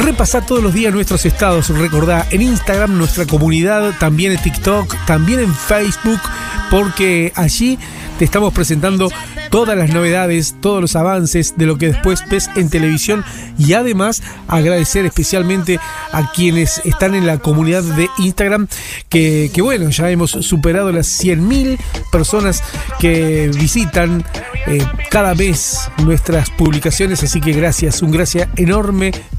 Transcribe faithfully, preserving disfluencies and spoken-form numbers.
Repasá todos los días nuestros estados. Recordá en Instagram, nuestra comunidad, también en TikTok, también en Facebook, porque allí te estamos presentando todas las novedades, todos los avances de lo que después ves en televisión, y además agradecer especialmente a quienes están en la comunidad de Instagram, que, que bueno, ya hemos superado las cien mil personas que visitan eh, cada mes nuestras publicaciones, así que gracias, un gracias enorme